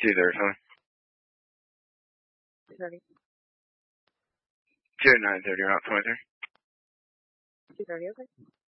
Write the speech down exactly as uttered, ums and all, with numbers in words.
two thirty, huh? two thirty. Two nine thirty, Route twenty-three. two thirty, okay.